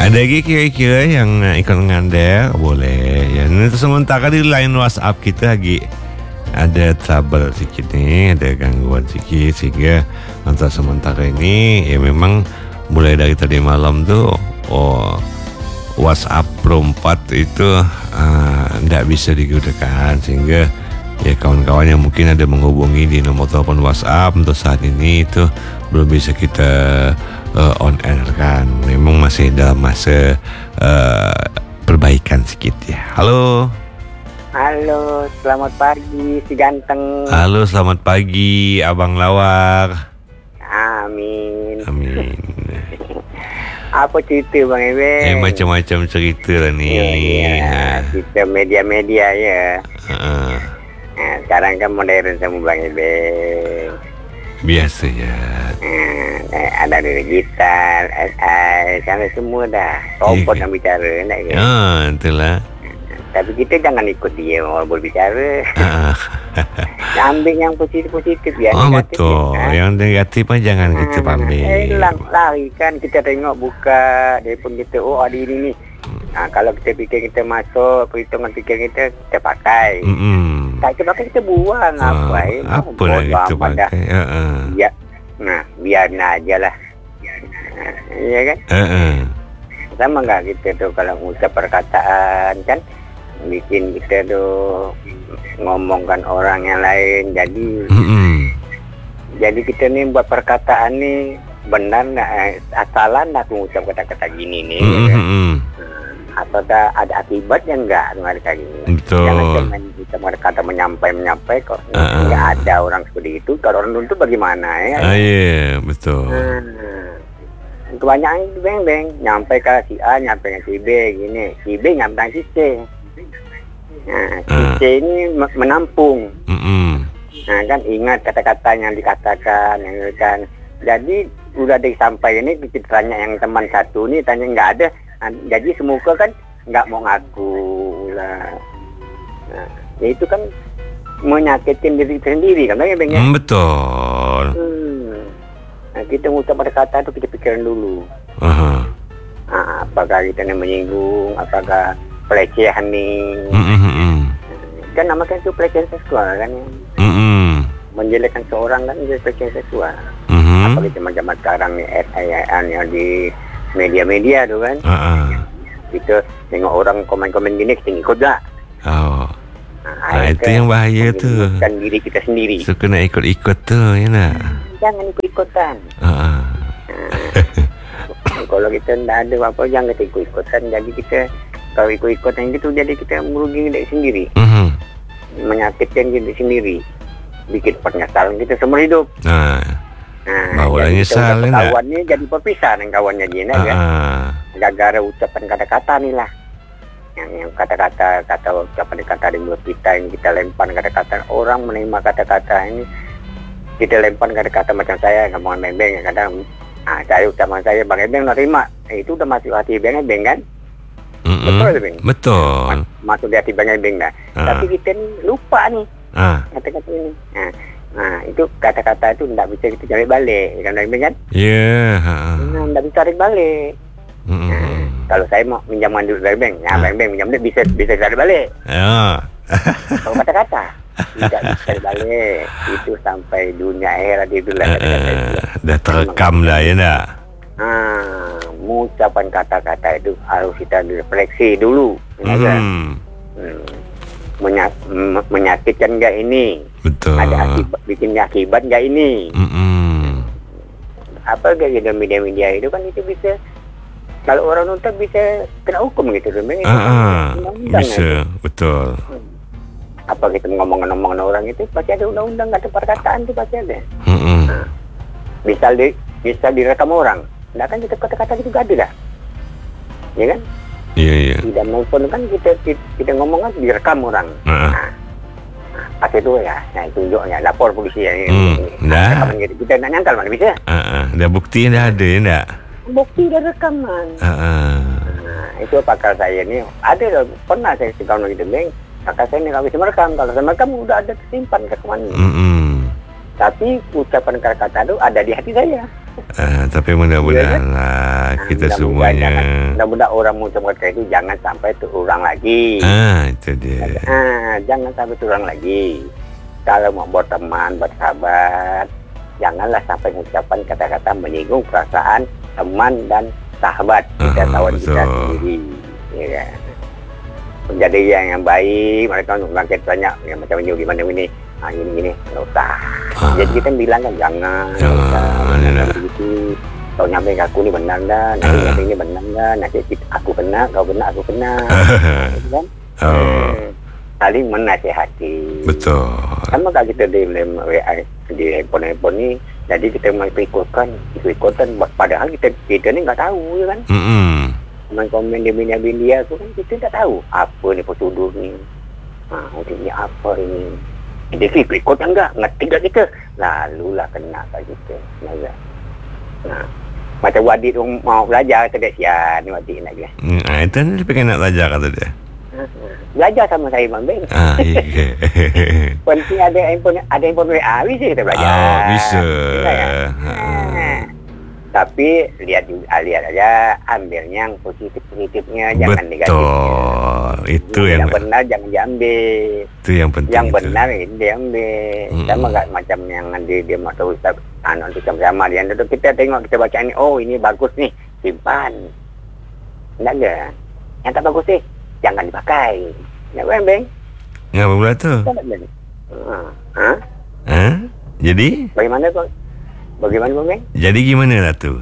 Ada lagi kira-kira yang ikut ngandel boleh. Ya, ini sementara di line WhatsApp kita lagi ada trouble sedikit nih, ada gangguan sedikit sehingga untuk sementara ini ya memang mulai dari tadi malam tuh WhatsApp Pro 4 itu tidak bisa digunakan sehingga ya kawan-kawan yang mungkin ada menghubungi di nomor telepon WhatsApp untuk saat ini itu belum bisa kita on air kan. Memang masih dalam masa perbaikan sedikit ya. Halo, selamat pagi si ganteng. Halo, selamat pagi Abang Lawar. Amin. Amin. Apa cerita Bang Ebeng? Macam-macam cerita lah nih. Iya, kita media-media ya. Nah, sekarang kan modern sama Bang Ebeng. Biasa ya. Ada digital, AI, sana semua dah. Robot yang bicara, nak ke? Itulah. Tapi kita jangan ikut dia orang berbicara. Ambil yang positif-positif ya. Betul. Yang negatif pun jangan kita ambil. Lari kan kita tengok buka telefon kita. Oh ada ini ni. Kalau kita fikir kita masuk perhitungan fikir kita pakai. Tak kita pakai kita buang apa lah kita pakai. Ya. Biar aja lah. Iya kan? Sama enggak kita tu kalau mengucap perkataan kan bikin kita tuh ngomongkan orang yang lain jadi kita nih buat perkataan nih benar nggak asalan nak mengucap kata-kata gini nih atau ada akibatnya enggak kayak gini. Betul. Jangan cuma kita berkata menyampai kok nggak ada orang seperti itu. Kalau orang itu bagaimana ya? Iya betul. Kebanyakan beng nyampai ke si A, nyampai ke si B gini, si B nyampai ke si C. Si C ini menampung. Kan ingat kata-kata yang dikatakan, yang kan. Jadi udah sampai ini kita tanya yang teman satu nih tanya nggak ada. Jadi semuka kan nggak mau ngaku lah. Itu kan menyakitkan diri sendiri kan ya beng ya. Betul. Kita ngucap kata-kata itu kita pikirin dulu. Apakah kita ini menyinggung, apakah pelecehan nih. Kan namakan itu pelecehan seksual kan ya. Menjelekkan seorang kan itu pelecehan seksual. Apalagi zaman sekarang nih yang di media-media tuh kan. Kita tengok orang komen-komen gini kita ikut tak. Itu yang bahaya tuh. Kan diri kita sendiri. Suka nak ikut-ikut tuh ya nak. Jangan ikut-ikutan. Kalau kita tidak ada apa-apa jangan kita ikut-ikutan. Jadi kita kalau ikut-ikutan gitu jadi kita merugi diri sendiri. Menyakitkan diri sendiri. Bikin penyesalan kita seumur hidup. Bawa nyesal kan. Kawannya jadi perpisah dengan kawannya dia kan. Gara-gara ucapan kata-kata nih lah. Yang kata-kata ucapan kata di mulut kita ini kita lempar kata-kata orang menerima kata-kata ini kita lempar kata-kata macam saya ngomong beng kadang saya ucapan saya Bang Ebeng nerima itu udah masuk hati Bang Ebeng kan. Betul. Masuk di hati Bang Ebeng dah. Tapi kita ni lupa nih kata-kata ini. Itu kata-kata itu tidak bisa kita cari balik kan Bang Ebeng kan. Tidak bisa cari balik. Kalau saya mau minjamkan duit Bang Ebeng, Bang Ebeng minjam duit bisa cari balik. Kalau kata-kata tidak bisa cari balik, itu sampai dunia akhirat itu lah. Dah terekam dah ya nak. Ucapan kata-kata itu harus kita refleksi dulu. Menyakitkan nggak ini? Betul. Ada bikin akibat nggak ini? Apa kayak gitu media-media itu kan itu bisa. Kalau orang nonton bisa kena hukum gitu kan? Bisa, betul. Apa kita ngomong orang itu pasti ada undang-undang, ada perkataan itu pasti ada. Bisa direkam orang. Nah kan kita kata-kata itu gak ada dah. Ya kan? Iya. Tidak maupun kan kita ngomong kan direkam orang. Pas itu ya, tunjuknya lapor polisi ya. Dah. Kita nak nyangkal mana bisa? Dah bukti dah ada ya tak? Bukti dah rekaman. Itu pakar saya ni ada pernah saya kawan gitu beng. Pakar saya ni kalau bisa merekam, kalau saya merekam udah ada tersimpan rekaman. Tapi ucapan kata-kata itu ada di hati saya. Tapi mudah-mudahan lah kita semuanya. Mudah-mudahan orang macam mereka itu jangan sampai terulang lagi. Itu dia. Jangan sampai terulang lagi. Kalau mau berteman, bersahabat, janganlah sampai mengucapkan kata-kata menyinggung perasaan teman dan sahabat kita, kawan kita sendiri. Ya. Menjadi yang baik, mereka bangkit banyak, ya, macam ini gimana ini, gini, nggak usah. Jadi kita bilang kan jangan begitu. Kau nyampe aku ni benar dah, nanti nyampe ini benar dah, nanti aku kena, kau kena, aku kena. Kan? Saling menasihati. Betul. Sama kalau kita di handphone ni, jadi kita mau ikutkan, padahal kita ni nggak tahu, ya kan? Komen dia bina tu kan kita tak tahu apa ni prosedur ni. Ini apa ini? Dia ikut enggak? Ngerti tak kita? Lalulah kena kat kita. Macam Wadik tu mau belajar kata dia, sian ni Wadik nak dia. Itu dia pengen nak belajar kata dia. Belajar sama saya Bang Ben. Penting ada handphone WA, bisa kita belajar. Bisa. Tapi lihat aja, ambil yang positifnya, jangan negatifnya. Betul. Itu yang benar jangan diambil. Itu yang penting. Yang benar ini diambil. Sama enggak macam yang dia mau tahu Ustaz itu sama dia tu kita tengok, kita baca ni, oh ini bagus nih, simpan. Enggak ada. Yang tak bagus sih jangan dipakai. Ya kan, Bang? Ya, pula tu. Jadi? Bagaimana, Bang? Jadi gimana lah tu?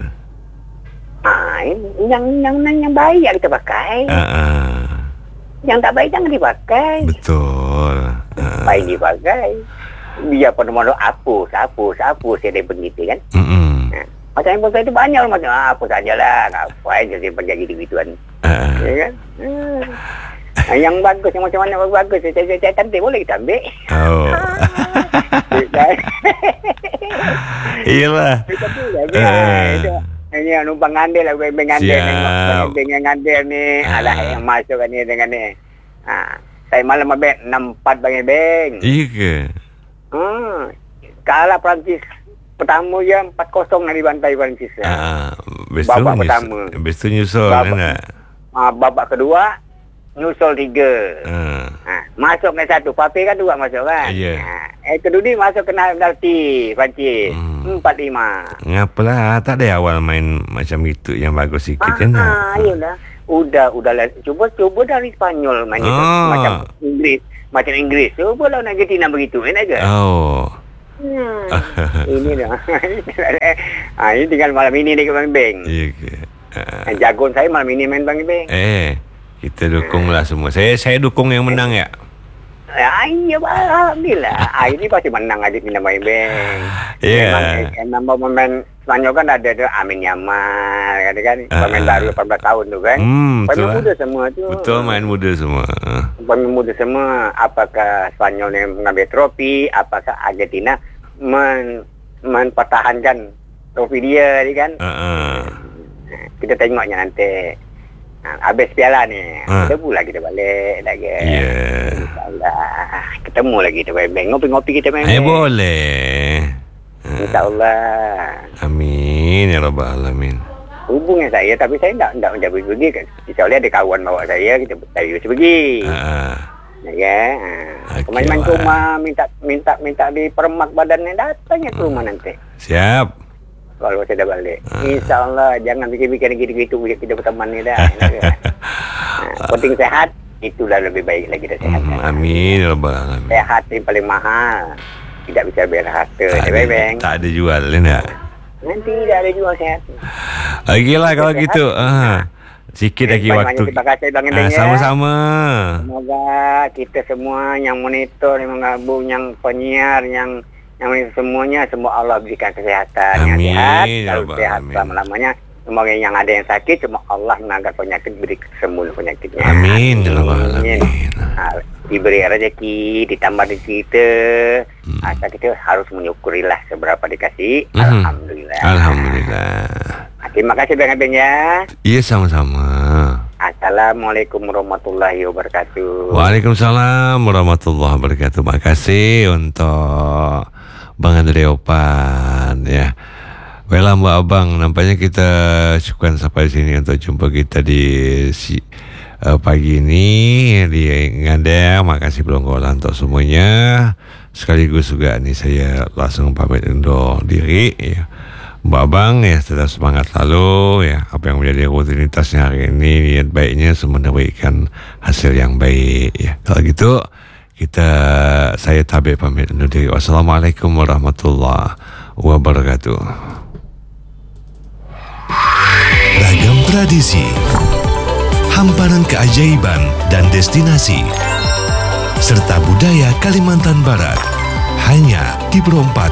Yang baik yang kita pakai. Yang tak baik jangan dipakai. Betul. Baik dipakai. Biar pada hapus saya ada begitu kan. Macam handphone saya itu banyak macam apa sajalah. Ngapain jadi penjaga begituan. Ya kan? Yang bagus, yang macam mana bagus. Saya cantik boleh kita ambil. Iyalah. Ini numpang ngandil lah, dengan ngandil ni. Alah yang masuk ni dengan ni. Saya malam abang 64 bang. Iya ke? Kalah Perancis. Pertama je 4-0 nak dibantai Perancis. Babak pertama. Besok nyusul nak. Babak kedua nyusul 3. Masuk ke 1. Pape kan 2 masuk kan. Kedua ni masuk kena penalti Perancis. 4-5. Ngapalah tak ada awal main macam itu yang bagus sikit kan. Iyalah. Udah cuba dari Spanyol main macam Inggris. Cuba lawan Argentina begitu kan aja. Ini dah. Ini tinggal malam ini ni Bang Beng. Jagoan saya malam ini main Bang Beng. Kita dukunglah semua. Saya dukung yang menang ya. Iya, alhamdulillah. Ini pasti menang Argentina Bang Beng. Memang pemain Spanyol kan ada tu Amin Yamal kan. Pemain baru 18 tahun tu kan. Pemain muda semua tu. Betul, main muda semua. Pemain muda semua. Apakah Spanyol yang mengambil trofi, apakah Argentina mempertahankan trofi dia ni kan. Kita tengoknya nanti. Habis piala ni, kita pula kita balik lagi. InsyaAllah ketemu lagi kita main ngopi-ngopi kita main. Boleh. InsyaAllah. Amin ya rabbal alamin. Hubungi saya, tapi saya tak menjadi pergi. InsyaAllah ada kawan bawa saya, kita pergi. Main-main ke rumah, minta dipermak badannya, datangnya ke rumah nanti. Siap. Kalau saya dah balik, InsyaAllah jangan fikir-fikir gitu-gitu kita berteman ni dah. Penting sehat, itulah lebih baik lagi kita sehat. Amin. Sehat ni paling mahal. Tidak bisa biar harta. Tak ada jual tak? Nanti tidak ada jual sehat. Okeylah kalau gitu. Sikit lagi waktu. Terima kasih Bang Endeng. Sama-sama. Semoga kita semua yang monitor, yang menggabung, yang penyiar, yang semuanya, semua Allah berikan kesehatan yang sehat, kalau sehat selama-lamanya. Semoga yang ada yang sakit, semua Allah mengangkat penyakit, beri kesembuhan penyakitnya. Amin. Diberi rezeki, ditambah rezeki kita. Asal kita harus menyukurilah seberapa dikasih. Alhamdulillah. Terima kasih Bang Abeng ya. Iya, sama-sama. Assalamualaikum warahmatullahi wabarakatuh. Waalaikumsalam warahmatullahi wabarakatuh. Terima kasih untuk Bang Andre Opan ya. Baiklah Mbak Abang, nampaknya kita cukupkan sampai sini untuk jumpa kita di pagi ini di Ngandel. Makasih belonggolan untuk semuanya. Sekaligus juga nih saya langsung pamit undur diri ya. Mbak Abang ya, tetap semangat selalu ya. Apa yang menjadi rutinitasnya hari ini, niat baiknya semua memberikan hasil yang baik ya. Kalau gitu saya Tabib pamit undur diri. Wassalamualaikum warahmatullahi wabarakatuh. Ragam tradisi, hamparan keajaiban dan destinasi, serta budaya Kalimantan Barat hanya di Perompak